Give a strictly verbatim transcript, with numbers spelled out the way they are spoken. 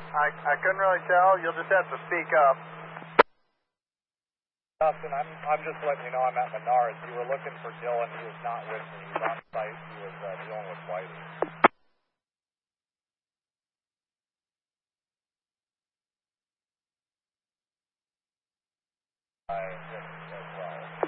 I, I couldn't really tell. You'll just have to speak up. Dustin, I'm, I'm just letting you know I'm at Menards. You were looking for Dylan. He was not with me. He was on site. He was uh, dealing with Whitey. I just as well.